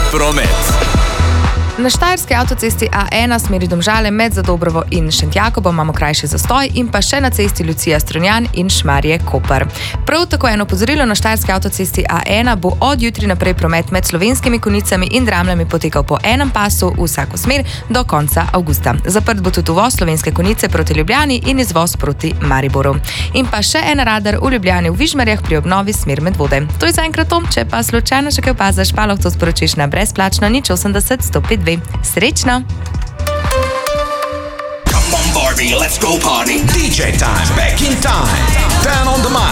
promet. Na štajerski avtocesti A1 smeri Domžale med Zadobrovo in Šentjakobo imamo krajši zastoj in pa še na cesti Lucija-Strunjan in Šmarje-Koper. Prav tako eno opozorilo, na štajerski avtocesti A1 bo od jutri naprej promet med Slovenskimi Konjicami in Dramljami potekal po enem pasu v vsako smer do konca avgusta. Zaprt bo tudi uvoz Slovenske Konjice proti Ljubljani in izvoz proti Mariboru. In pa še en radar v Ljubljani v Vižmarjah pri obnovi smer Medvode. To je zaenkrat to, če pa slučajno še kaj opaziš, pa lahko to sporočiš na brezplačno 080 105 2. Srečno! Come on, Barbie, let's go party. DJ time, back in time. Turn on the mic.